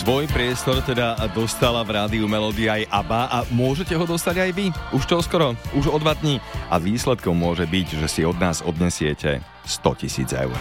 Svoj priestor teda dostala v rádiu Melody aj ABBA a môžete ho dostať aj vy. Už čoskoro, už o 2 dní. A výsledkom môže byť, že si od nás odnesiete 100 000 eur.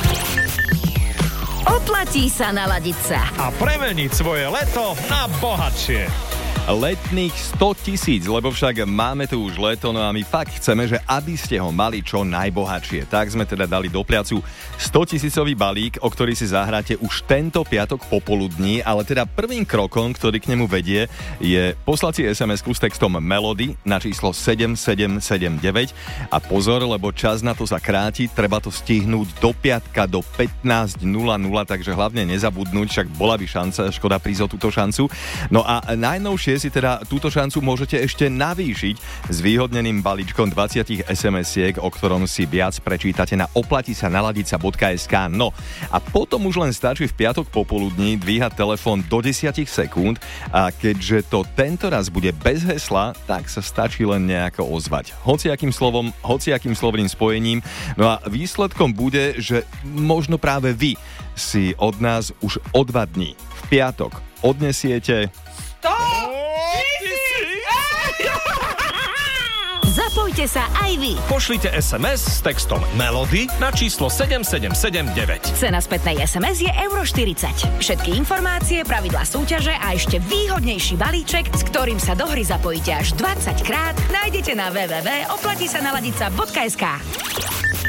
Oplatí sa naladiť sa a premeniť svoje leto na bohatšie. Letných 100 000, lebo však máme tu už leto, no a my fakt chceme, že aby ste ho mali čo najbohatšie. Tak sme teda dali do pliacu 100 000 balík, o ktorý si zahráte už tento piatok popoludní, ale teda prvým krokom, ktorý k nemu vedie, je poslať si SMS-ku s textom Melody na číslo 7779 a pozor, lebo čas na to sa kráti, treba to stihnúť do piatka do 15:00, takže hlavne nezabudnúť, však bola by šanca, škoda prísť o túto šancu. No a najnovšie si teda túto šancu môžete ešte navýšiť s výhodneným balíčkom 20 SMS-iek, o ktorom si viac prečítate na oplatisanaladica.sk. No a potom už len stačí v piatok popoludní dvíhať telefón do 10 sekúnd a keďže to tento raz bude bez hesla, tak sa stačí len nejako ozvať. Hociakým slovom, hociakým slovným spojením. No a výsledkom bude, že možno práve vy si od nás už o 2 dní v piatok odnesiete 100 000! Zapojte sa aj vy. Pošlite SMS s textom Melody na číslo 7779. Cena spätnej SMS je €40. Všetky informácie, pravidlá súťaže a ešte výhodnejší balíček, s ktorým sa do hry zapojíte až 20 krát, nájdete na www.oplatisanaladica.sk.